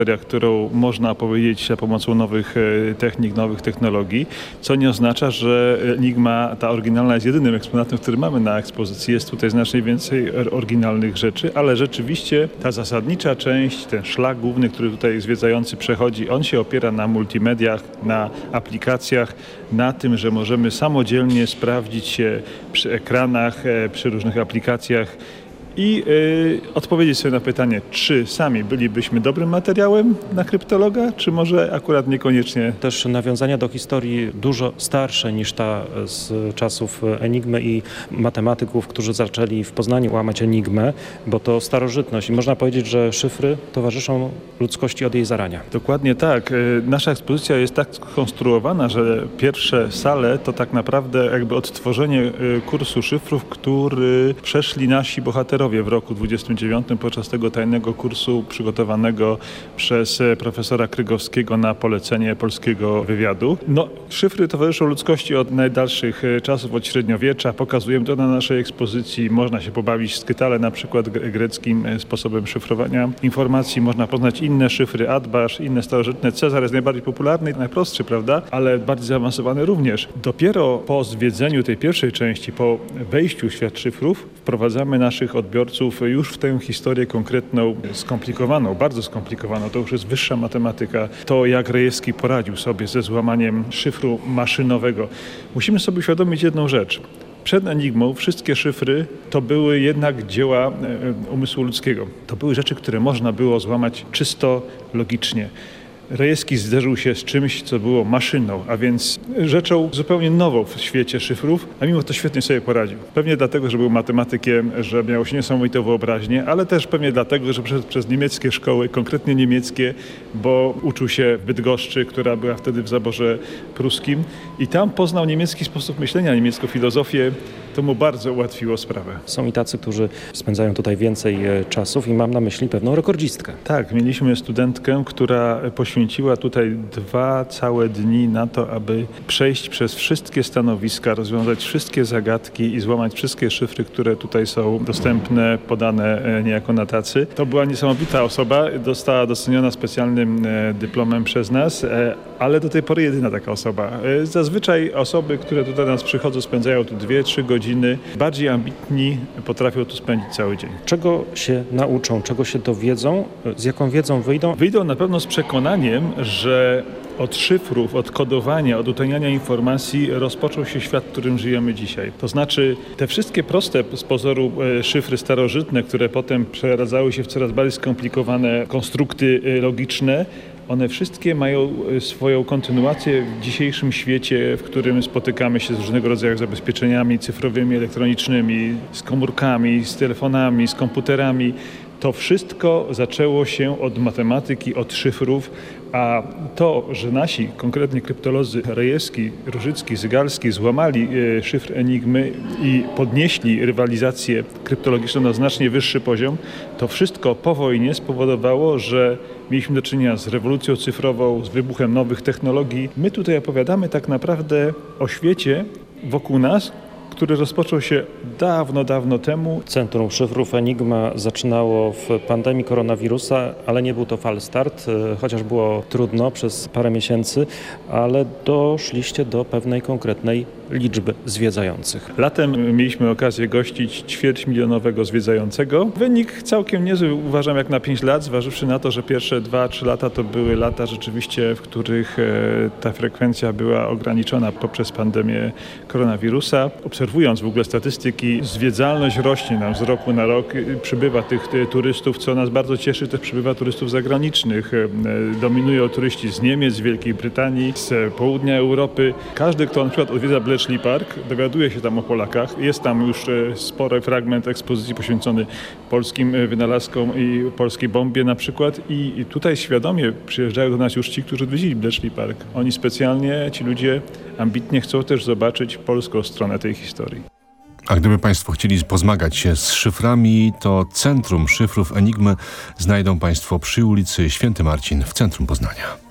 którą można powiedzieć za pomocą nowych technik, nowych technologii, co nie oznacza, że Enigma, ta oryginalna, jest jedynym eksponatem, który mamy na ekspozycji. Jest tutaj znacznie więcej oryginalnych rzeczy, ale rzeczywiście ta zasadnicza część, ten szlak główny, który tutaj zwiedzający przechodzi, on się opiera na multimediach, na aplikacjach, na tym, że możemy samodzielnie sprawdzić się przy ekranach, przy różnych aplikacjach i odpowiedzieć sobie na pytanie, czy sami bylibyśmy dobrym materiałem na kryptologa, czy może akurat niekoniecznie. Też nawiązania do historii dużo starsze niż ta z czasów Enigmy i matematyków, którzy zaczęli w Poznaniu łamać Enigmę, bo to starożytność i można powiedzieć, że szyfry towarzyszą ludzkości od jej zarania. Dokładnie tak. Nasza ekspozycja jest tak skonstruowana, że pierwsze sale to tak naprawdę jakby odtworzenie kursu szyfrów, który przeszli nasi bohaterowie w roku 29 podczas tego tajnego kursu przygotowanego przez profesora Krygowskiego na polecenie polskiego wywiadu. Szyfry towarzyszą ludzkości od najdalszych czasów, od średniowiecza. Pokazujemy to na naszej ekspozycji. Można się pobawić w skytale, na przykład greckim sposobem szyfrowania informacji. Można poznać inne szyfry, Atbasz, inne starożytne. Cezar jest najbardziej popularny i najprostszy, prawda? Ale bardziej zaawansowany również. Dopiero po zwiedzeniu tej pierwszej części, po wejściu w świat szyfrów, wprowadzamy naszych odbiorców już w tę historię konkretną, skomplikowaną, bardzo skomplikowaną. To już jest wyższa matematyka. To, jak Rejewski poradził sobie ze złamaniem szyfru maszynowego. Musimy sobie uświadomić jedną rzecz. Przed Enigmą wszystkie szyfry to były jednak dzieła umysłu ludzkiego. To były rzeczy, które można było złamać czysto logicznie. Rejewski zderzył się z czymś, co było maszyną, a więc rzeczą zupełnie nową w świecie szyfrów, a mimo to świetnie sobie poradził. Pewnie dlatego, że był matematykiem, że miał się niesamowitą wyobraźnię, ale też pewnie dlatego, że przeszedł przez niemieckie szkoły, konkretnie niemieckie, bo uczył się w Bydgoszczy, która była wtedy w zaborze pruskim i tam poznał niemiecki sposób myślenia, niemiecką filozofię. To mu bardzo ułatwiło sprawę. Są i tacy, którzy spędzają tutaj więcej czasów i mam na myśli pewną rekordzistkę. Tak, mieliśmy studentkę, która poświęciła tutaj 2 całe dni na to, aby przejść przez wszystkie stanowiska, rozwiązać wszystkie zagadki i złamać wszystkie szyfry, które tutaj są dostępne, podane niejako na tacy. To była niesamowita osoba, została doceniona specjalnym dyplomem przez nas, ale do tej pory jedyna taka osoba. Zazwyczaj osoby, które tutaj do nas przychodzą, spędzają tu 2-3 godziny. Bardziej ambitni potrafią tu spędzić cały dzień. Czego się nauczą, czego się dowiedzą, z jaką wiedzą wyjdą? Wyjdą na pewno z przekonaniem, że od szyfrów, od kodowania, od utajniania informacji rozpoczął się świat, w którym żyjemy dzisiaj. To znaczy te wszystkie proste z pozoru szyfry starożytne, które potem przeradzały się w coraz bardziej skomplikowane konstrukty logiczne, one wszystkie mają swoją kontynuację w dzisiejszym świecie, w którym spotykamy się z różnego rodzaju zabezpieczeniami cyfrowymi, elektronicznymi, z komórkami, z telefonami, z komputerami. To wszystko zaczęło się od matematyki, od szyfrów, a to, że nasi, konkretnie kryptolodzy Rejewski, Różycki, Zygalski złamali szyfr Enigmy i podnieśli rywalizację kryptologiczną na znacznie wyższy poziom, to wszystko po wojnie spowodowało, że mieliśmy do czynienia z rewolucją cyfrową, z wybuchem nowych technologii. My tutaj opowiadamy tak naprawdę o świecie wokół nas, który rozpoczął się dawno, dawno temu. Centrum Szyfrów Enigma zaczynało w pandemii koronawirusa, ale nie był to falstart, chociaż było trudno przez parę miesięcy, ale doszliście do pewnej konkretnej liczby zwiedzających. Latem mieliśmy okazję gościć 250 zwiedzającego. Wynik całkiem niezły, uważam, jak na 5 lat, zważywszy na to, że pierwsze 2-3 lata to były lata rzeczywiście, w których ta frekwencja była ograniczona poprzez pandemię koronawirusa. Obserwując w ogóle statystyki, zwiedzalność rośnie nam z roku na rok. Przybywa tych turystów, co nas bardzo cieszy, też przybywa turystów zagranicznych. Dominują turyści z Niemiec, z Wielkiej Brytanii, z południa Europy. Każdy, kto na przykład odwiedza Bletchley Park, dowiaduje się tam o Polakach. Jest tam już spory fragment ekspozycji poświęcony polskim wynalazkom i polskiej bombie na przykład. I tutaj świadomie przyjeżdżają do nas już ci, którzy odwiedzili Bletchley Park. Oni specjalnie, ci ludzie ambitnie chcą też zobaczyć polską stronę tej historii. A gdyby Państwo chcieli pozmagać się z szyframi, to Centrum Szyfrów Enigmy znajdą Państwo przy ulicy Święty Marcin w centrum Poznania.